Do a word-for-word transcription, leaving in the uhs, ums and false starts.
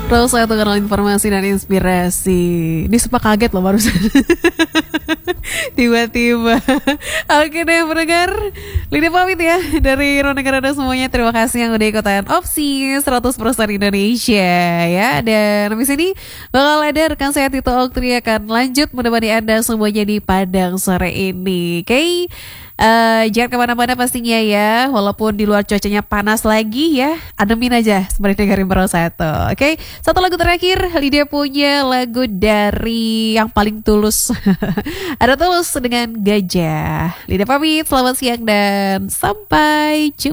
Rosa itu kenal informasi dan inspirasi. Ini sempat kaget loh barusan. Tiba-tiba. Oke deh pendengar, Lina pamit ya dari Ronegara semuanya. Terima kasih yang udah ikutan opsi seratus persen Indonesia ya. Dan habis ini bakal ada rekan saya Tito Oktri akan lanjut menemani Anda semuanya di Padang sore ini. Oke, okay? Uh, jangan kemana-mana pastinya ya. Walaupun di luar cuacanya panas lagi ya, ademin aja seperti dengerin Berosato. Oke, okay? Satu lagu terakhir, Lydia punya lagu dari yang paling tulus. Ada Tulus dengan Gajah. Lydia pamit, selamat siang dan sampai jumpa.